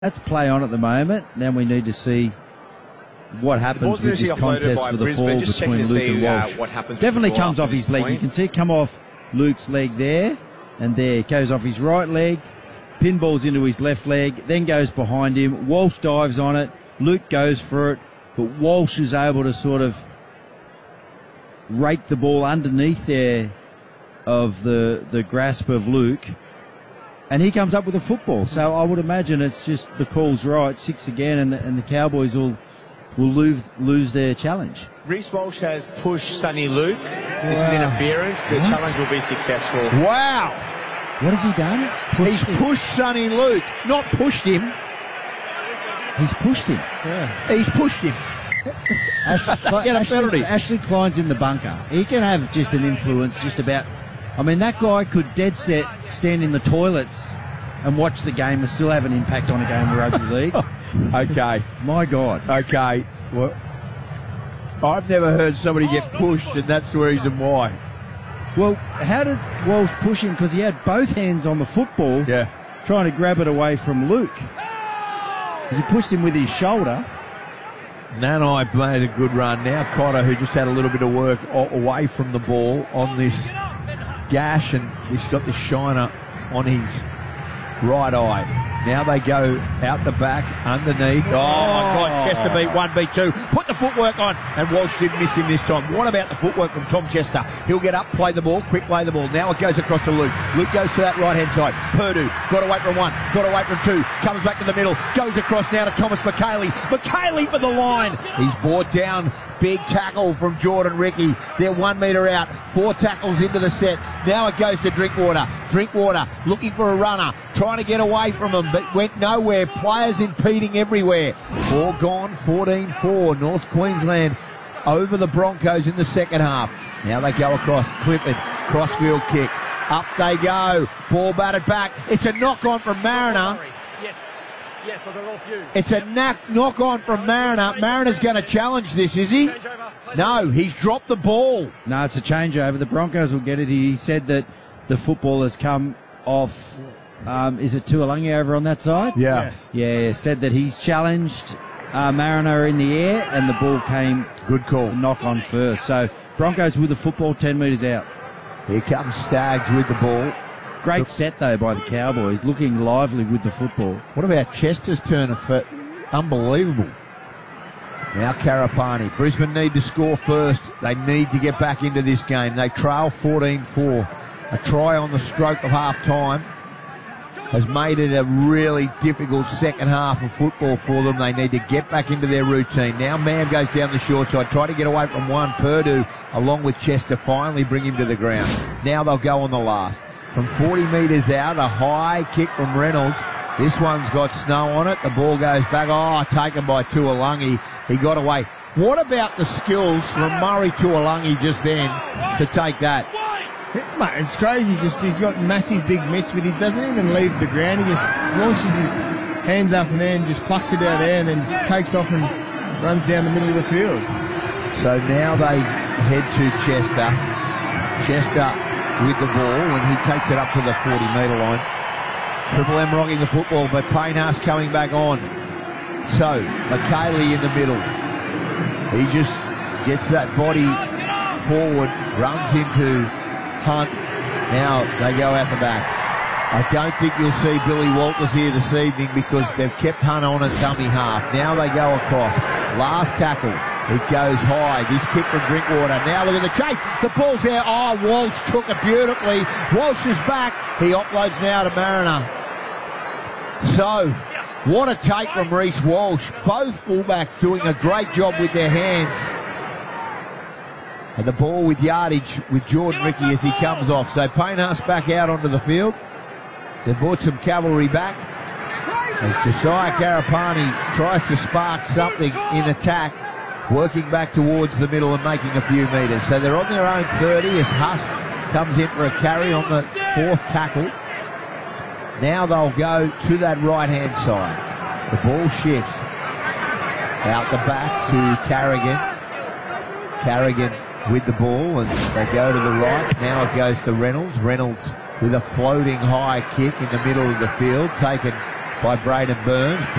That's play on at the moment. Then we need to see what happens with this contest for the fall between Luke and Walsh. Definitely comes off his leg. You can see it come off Luke's leg there, and there it goes off his right leg. Pinballs into his left leg, then goes behind him. Walsh dives on it. Luke goes for it, but Walsh is able to sort of rake the ball underneath there of the grasp of Luke. And he comes up with a football. So I would imagine it's just the call's right, 6 again, and the Cowboys will lose their challenge. Reece Walsh has pushed Sonny Luke. This is interference. The challenge will be successful. Wow. What has he done? He's pushed Sonny Luke, not pushed him. He's pushed him. Yeah. He's pushed him. Ashley Klein's in the bunker. He can have just an influence just about. I mean, that guy could dead set stand in the toilets and watch the game and still have an impact on a game of rugby league. Okay. My God. Okay. Well, I've never heard somebody get pushed, and that's the reason why. Well, how did Walsh push him? Because he had both hands on the football, trying to grab it away from Luke. He pushed him with his shoulder. Nanai made a good run. Now Cotter, who just had a little bit of work away from the ball on this gash, and he's got this shiner on his right eye. Now they go out the back, underneath. Oh, my God, Chester beat 1v2. Put the footwork on, and Walsh didn't miss him this time. What about the footwork from Tom Chester? He'll get up, play the ball, quick play the ball. Now it goes across to Luke. Luke goes to that right-hand side. Purdue, got away from 1, got away from 2, comes back to the middle, goes across now to Thomas McKaylee. McKaylee for the line. He's brought down. Big tackle from Jordan Ricky. They're 1 metre out. 4 tackles into the set. Now it goes to Drinkwater. Drinkwater looking for a runner. Trying to get away from him, but went nowhere. Players impeding everywhere. 4 gone, 14-4. North Queensland over the Broncos in the second half. Now they go across. Clifford, crossfield kick. Up they go. Ball batted back. It's a knock-on from Mariner. Yes, I got off you. It's a knock-on from Mariner. Mariner's going to challenge this, is he? No, he's dropped the ball. No, it's a changeover. The Broncos will get it. He said that the football has come off. Is it Tuolangi over on that side? Yeah. Yes. Yeah, said that he's challenged Mariner in the air, and the ball came. Good call. Knock on first. So Broncos with the football 10 metres out. Here comes Staggs with the ball. Great set, though, by the Cowboys, looking lively with the football. What about Chester's turn of foot? Unbelievable. Now Karapani. Brisbane need to score first. They need to get back into this game. They trail 14-4. A try on the stroke of half-time has made it a really difficult second half of football for them. They need to get back into their routine. Now Mam goes down the short side, try to get away from 1. Purdue, along with Chester, finally bring him to the ground. Now they'll go on the last. From 40 metres out, a high kick from Reynolds. This one's got snow on it. The ball goes back. Oh, taken by Tuolangi. He got away. What about the skills from Murray Tuolangi just then to take that? Mate, it's crazy. He's got massive big mitts, but he doesn't even leave the ground. He just launches his hands up and then just plucks it out there and then takes off and runs down the middle of the field. So now they head to Chester. Chester with the ball, and he takes it up to the 40-metre line. Triple M rocking the football, but Paynehaas coming back on. So, McKaylee in the middle. He just gets that body forward, runs into Hunt. Now they go out the back. I don't think you'll see Billy Walters here this evening because they've kept Hunt on at dummy half. Now they go across. Last tackle. It goes high. This kick from Drinkwater. Now look at the chase. The ball's there. Oh, Walsh took it beautifully. Walsh is back. He offloads now to Mariner. So, what a take from Reece Walsh. Both fullbacks doing a great job with their hands. And the ball with yardage with Jordan Ricky as he comes off. So Paynehaas back out onto the field. They brought some cavalry back. As Josiah Karapani tries to spark something in attack, working back towards the middle and making a few metres. So they're on their own 30 as Huss comes in for a carry on the 4th tackle. Now they'll go to that right-hand side. The ball shifts out the back to Carrigan. Carrigan with the ball, and they go to the right. Now it goes to Reynolds. Reynolds with a floating high kick in the middle of the field, taken by Braden Burns.